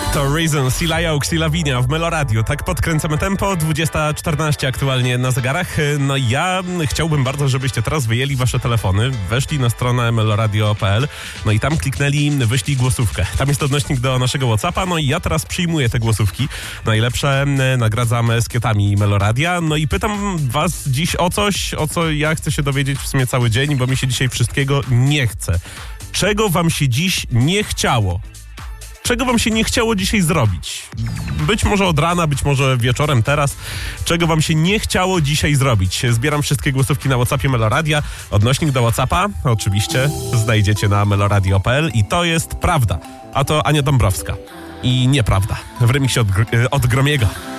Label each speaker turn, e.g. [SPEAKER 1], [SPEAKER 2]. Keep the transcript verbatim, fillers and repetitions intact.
[SPEAKER 1] To Reason, Sila Oaks i Lavinia w Meloradio. Tak podkręcamy tempo, dwudziesta czternaście aktualnie na zegarach. No ja chciałbym bardzo, żebyście teraz wyjęli wasze telefony, weszli na stronę meloradio kropka p l, no i tam kliknęli wyślij głosówkę. Tam jest odnośnik do naszego WhatsAppa, no i ja teraz przyjmuję te głosówki. Najlepsze nagradzamy skietami Meloradia. No i pytam was dziś o coś, o co ja chcę się dowiedzieć w sumie cały dzień, bo mi się dzisiaj wszystkiego nie chce. Czego wam się dziś nie chciało? Czego wam się nie chciało dzisiaj zrobić? Być może od rana, być może wieczorem teraz. Czego wam się nie chciało dzisiaj zrobić? Zbieram wszystkie głosówki na WhatsAppie Meloradia. Odnośnik do WhatsAppa oczywiście znajdziecie na meloradio kropka p l i to jest prawda. A to Ania Dąbrowska. I nieprawda. W remiksie od, od Gromiego.